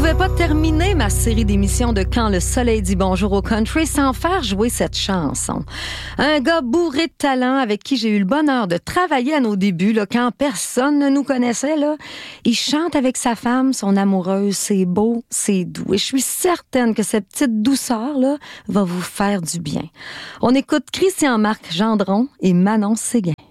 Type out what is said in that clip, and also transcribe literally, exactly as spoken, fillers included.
pouvais pas terminer ma série d'émissions de Quand le soleil dit bonjour au country sans faire jouer cette chanson. Un gars bourré de talent avec qui j'ai eu le bonheur de travailler à nos débuts, là, quand personne ne nous connaissait. Là. Il chante avec sa femme, son amoureuse. C'est beau, c'est doux. Et je suis certaine que cette petite douceur-là va vous faire du bien. On écoute Christian-Marc Gendron et Manon Séguin.